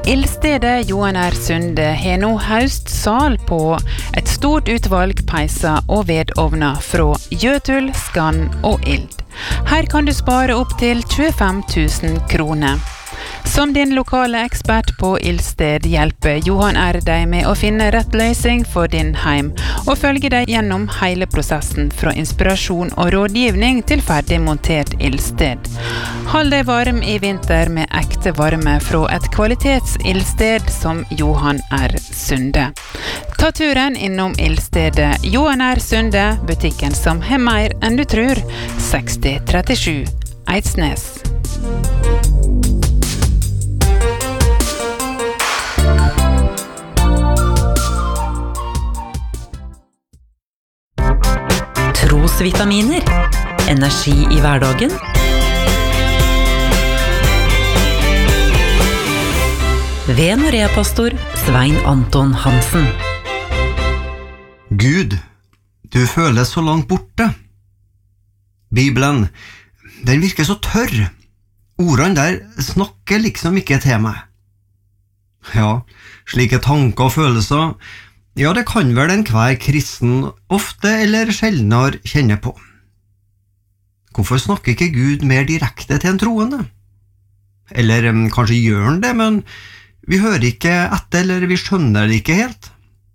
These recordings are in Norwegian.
Ildstedet Johan R. Sunde har nå høstsal på et stort utvalg peiser og vedovner fra gjøtul, skann og ild. Her kan du spare opp til 25 000 kroner. Som din lokale ekspert på ildsted hjelper Johan R. deg med å finne rett løsning for din heim, og følge deg gjennom hele prosessen fra inspirasjon og rådgivning til ferdig montert ildsted. Hold deg varm i vinter med ekte varme fra et kvalitetsildsted som Johan R. Sunde. Ta turen innom ildstedet Johan R. Sunde, butikken som har mer enn du tror, 6037 Eidsnes. Trosvitaminer. Energi i hverdagen. Ved Norea-pastor Svein Anton Hansen. Gud, du føles så langt borte. Bibelen, den virker så tørr. Ordene der snakker liksom ikke til meg. Ja, slike tanker og følelser, ja, det kan vel enhver kristen ofte eller sjeldnere kjenne på. Hvorfor snakker ikke Gud mer direkte til en troende? Eller kanskje gjør han det, men vi hører ikke etter, eller vi skjønner det ikke helt.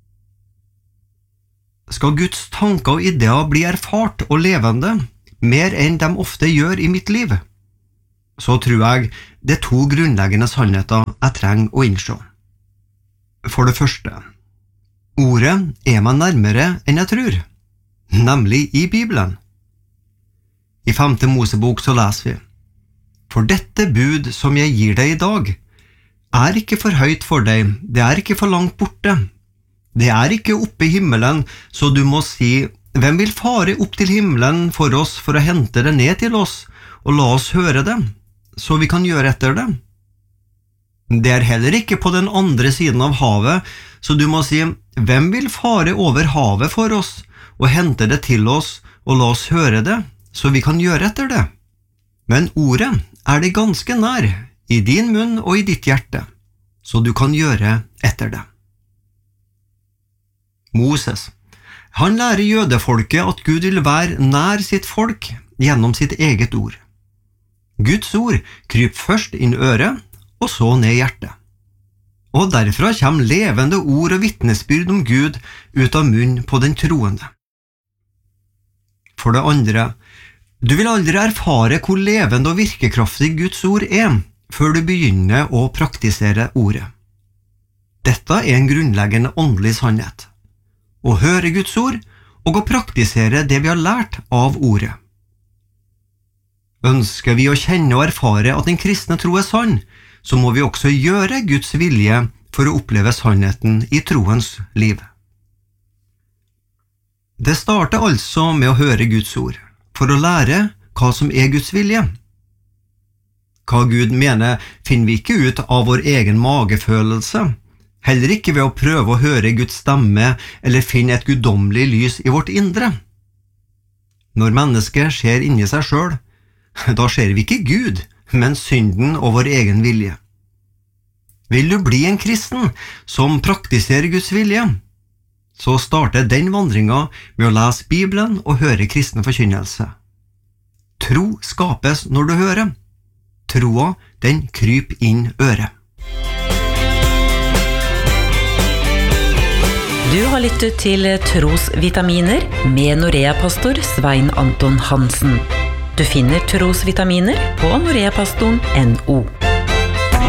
Skal Guds tanker og ideer bli erfart og levende, mer enn de ofte gjør i mitt liv, så tror jeg det er 2 grunnleggende sannheter jeg trenger å innse. For det første, ordet er meg nærmere enn jeg tror, nemlig i Bibelen. I 5. Mosebok så leser vi: For dette bud som jeg gir deg i dag, er ikke for høyt for deg, det er ikke for langt borte. Det er ikke oppe i himmelen, så du må si: Hvem vil fare opp til himmelen for oss for å hente det ned til oss, og la oss høre det, så vi kan gjøre etter det? Det er heller ikke på den andre siden av havet, så du må si: Hvem vil fare over havet for oss, og hente det til oss, og la oss høre det, så vi kan gjøre etter det? Men ordet er det ganske nær, i din munn og i ditt hjerte, så du kan gjøre etter det. Moses, han lærer jødefolket at Gud vil være nær sitt folk gjennom sitt eget ord. Guds ord kryper først inn øret, og så ned hjertet. Og derfra kommer levende ord og vitnesbyrd om Gud ut av munnen på den troende. For det andre, du vil aldri erfare hvor levende og virkekraftig Guds ord er, før du begynner å praktisere ordet. Dette er en grunnleggende åndelig sannhet. Å høre Guds ord, og å praktisere det vi har lært av ordet. Ønsker vi å kjenne og erfare at den kristne tro er sann, så må vi også gjøre Guds vilje for å oppleve sannheten i troens liv. Det starter altså med å høre Guds ord, for å lære hva som er Guds vilje. Hva Gud mener finner vi ikke ut av vår egen magefølelse, heller ikke ved å prøve å høre Guds stemme eller finne et guddommelig lys i vårt indre. Når mennesket ser inni seg selv, da ser vi ikke Gud, men synden og vår egen vilje. Vil du bli en kristen som praktiserer Guds vilje, så starter den vandringen med å lese Bibelen og høre kristen forkynnelse. Tro skapes når du hører. Troa, den kryper inn øret. Du har lyttet til Trosvitaminer med Norea-pastor Svein Anton Hansen. Du finner Trosvitaminer på noreapastoren.no.